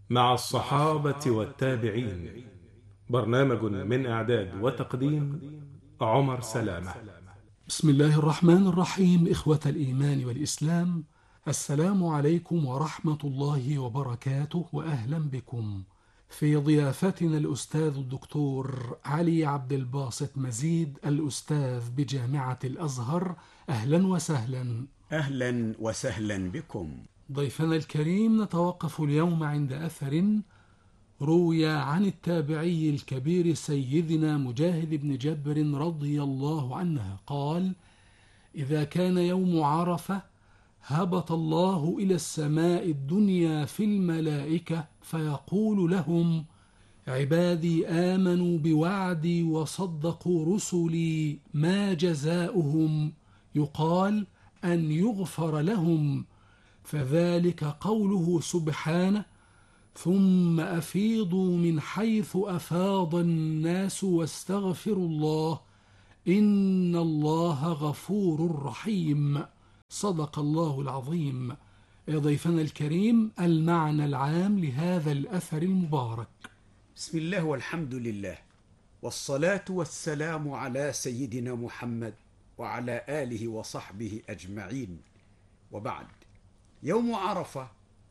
مع الصحابة والتابعين. برنامج من إعداد وتقديم عمر سلامة. بسم الله الرحمن الرحيم. إخوة الإيمان والإسلام، السلام عليكم ورحمة الله وبركاته، وأهلا بكم في ضيافتنا الأستاذ الدكتور علي عبد الباسط مزيد، الأستاذ بجامعة الأزهر. أهلا وسهلا. أهلا وسهلا بكم. ضيفنا الكريم، نتوقف اليوم عند أثر روي عن التابعي الكبير سيدنا مجاهد بن جبر رضي الله عنه قال: إذا كان يوم عرفة هبط الله إلى السماء الدنيا في الملائكة فيقول لهم: عبادي آمنوا بوعدي وصدقوا رسلي، ما جزاؤهم؟ يقال: أن يغفر لهم. فذلك قوله سبحانه: ثم أفيضوا من حيث أفاض الناس واستغفروا الله إن الله غفور رحيم. صدق الله العظيم. ضيفنا الكريم، المعنى العام لهذا الأثر المبارك. بسم الله والحمد لله، والصلاة والسلام على سيدنا محمد وعلى آله وصحبه أجمعين، وبعد. يوم عرفة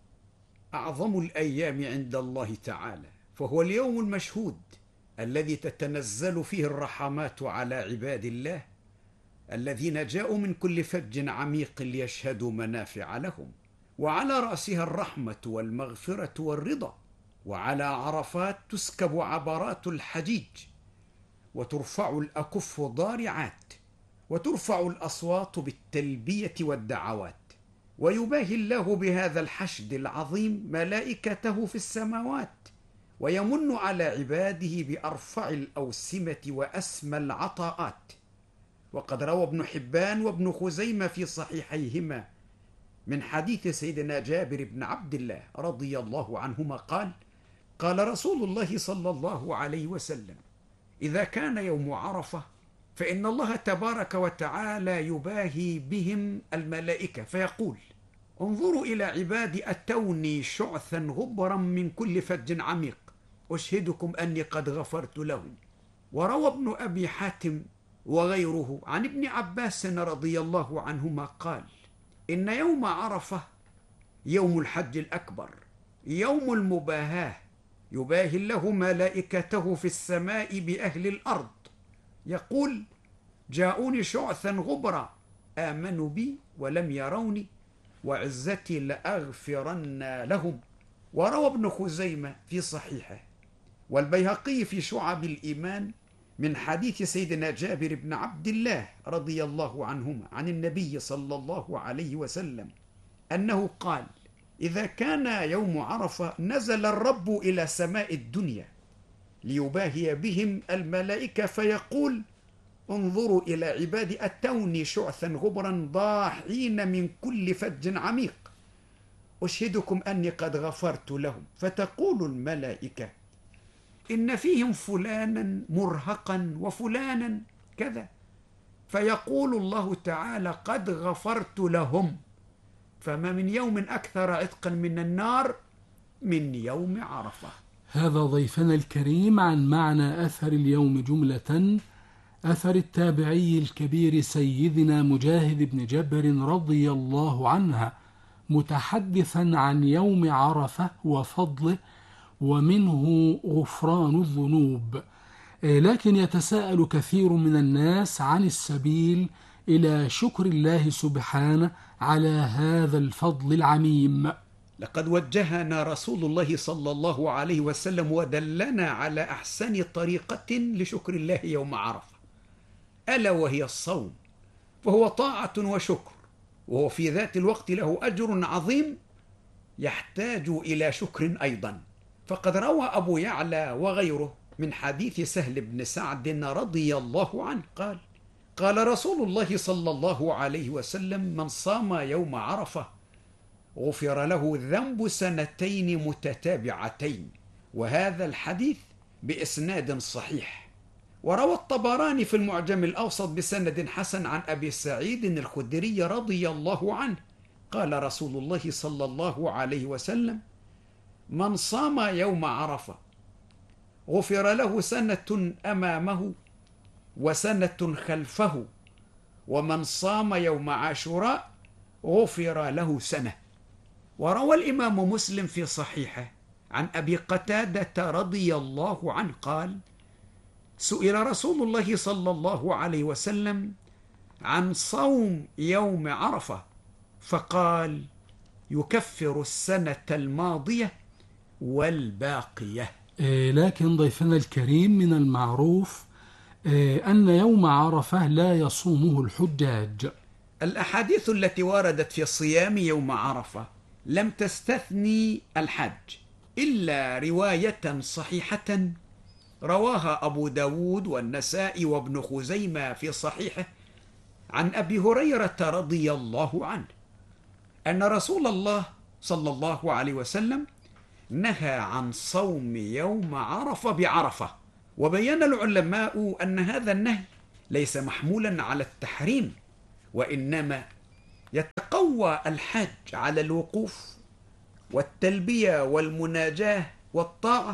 أعظم الأيام عند الله تعالى، فهو اليوم المشهود الذي تتنزل فيه الرحمات على عباد الله الذين جاءوا من كل فج عميق ليشهدوا منافع لهم، وعلى رأسها الرحمة والمغفرة والرضا. وعلى عرفات تسكب عبرات الحجيج، وترفع الأكف ضارعات، وترفع الأصوات بالتلبية والدعوات، ويباهي الله بهذا الحشد العظيم ملائكته في السماوات، ويمن على عباده بأرفع الأوسمة وأسمى العطاءات. وقد روى ابن حبان وابن خزيمة في صحيحيهما من حديث سيدنا جابر بن عبد الله رضي الله عنهما قال: قال رسول الله صلى الله عليه وسلم: إذا كان يوم عرفة فإن الله تبارك وتعالى يباهي بهم الملائكة فيقول: انظروا إلى عبادي أتوني شعثا غبرا من كل فج عميق، أشهدكم أني قد غفرت لهم. وروى ابن أبي حاتم وغيره عن ابن عباس رضي الله عنهما قال: إن يوم عرفة يوم الحج الأكبر، يوم المباهاة، يباهي الله ملائكته في السماء بأهل الأرض، يقول: جاءوني شعثا غبرا آمنوا بي ولم يروني وعزتي لأغفرن لهم. وروى ابن خزيمة في صحيحه والبيهقي في شعب الإيمان من حديث سيدنا جابر بن عبد الله رضي الله عنهما عن النبي صلى الله عليه وسلم أنه قال: إذا كان يوم عرفة نزل الرب إلى سماء الدنيا ليباهي بهم الملائكة فيقول: انظروا إلى عبادي أتوني شعثا غبرا ضاحين من كل فج عميق، أشهدكم أني قد غفرت لهم. فتقول الملائكة: إن فيهم فلانا مرهقا وفلانا كذا، فيقول الله تعالى: قد غفرت لهم. فما من يوم أكثر عتقا من النار من يوم عرفة. هذا ضيفنا الكريم عن معنى أثر اليوم جملة. أثر التابعي الكبير سيدنا مجاهد بن جبر رضي الله عنه، متحدثا عن يوم عرفة وفضله ومنه غفران الذنوب. لكن يتساءل كثير من الناس عن السبيل إلى شكر الله سبحانه على هذا الفضل العميم. لقد وجهنا رسول الله صلى الله عليه وسلم ودلنا على أحسن طريقة لشكر الله يوم عرفة، ألا وهي الصوم، فهو طاعة وشكر، وهو في ذات الوقت له أجر عظيم يحتاج إلى شكر أيضا. فقد روى أبو يعلى وغيره من حديث سهل بن سعد رضي الله عنه قال: قال رسول الله صلى الله عليه وسلم: من صام يوم عرفة غفر له ذنب سنتين متتابعتين. وهذا الحديث بإسناد صحيح. وروى الطبراني في المعجم الأوسط بسند حسن عن أبي سعيد الخدري رضي الله عنه قال رسول الله صلى الله عليه وسلم: من صام يوم عرفة غفر له سنة أمامه وسنة خلفه، ومن صام يوم عاشوراء غفر له سنة. وروى الإمام مسلم في صحيحه عن أبي قتادة رضي الله عنه قال: سئل رسول الله صلى الله عليه وسلم عن صوم يوم عرفة فقال: يكفر السنة الماضية والباقية. لكن ضيفنا الكريم من المعروف أن يوم عرفة لا يصومه الحجاج. الأحاديث التي وردت في صيام يوم عرفة لم تستثني الحج إلا رواية صحيحة رواها أبو داود والنسائي وابن خزيمة في صحيحه عن أبي هريرة رضي الله عنه أن رسول الله صلى الله عليه وسلم نهى عن صوم يوم عرفة بعرفة. وبين العلماء أن هذا النهي ليس محمولا على التحريم، وإنما يتقوى الحاج على الوقوف والتلبية والمناجاة والطاعة،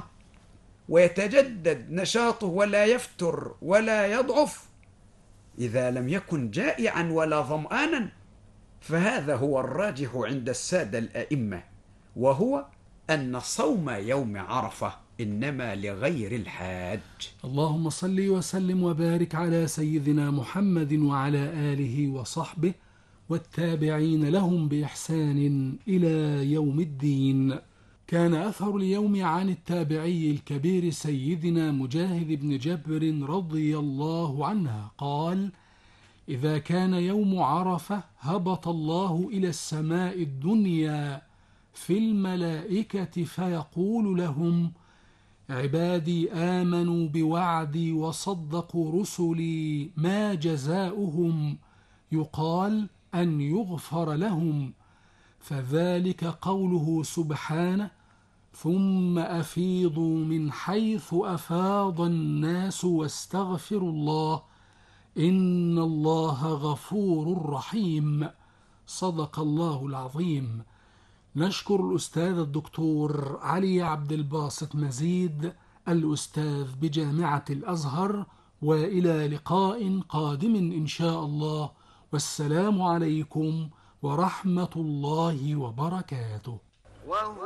ويتجدد نشاطه ولا يفتر ولا يضعف إذا لم يكن جائعا ولا ظمآنا، فهذا هو الراجح عند السادة الأئمة، وهو أن صوم يوم عرفة إنما لغير الحاج. اللهم صل وسلم وبارك على سيدنا محمد وعلى آله وصحبه والتابعين لهم بإحسان إلى يوم الدين. كان أثر اليوم عن التابعي الكبير سيدنا مجاهد بن جبر رضي الله عنه قال: إذا كان يوم عرفة هبط الله إلى السماء الدنيا في الملائكة فيقول لهم: عبادي آمنوا بوعدي وصدقوا رسلي ما جزاؤهم؟ يقال: أن يغفر لهم. فذلك قوله سبحانه: ثم أفيضوا من حيث أفاض الناس واستغفروا الله إن الله غفور رحيم. صدق الله العظيم. نشكر الأستاذ الدكتور علي عبد الباسط مزيد الأستاذ بجامعة الأزهر، وإلى لقاء قادم إن شاء الله، والسلام عليكم ورحمة الله وبركاته.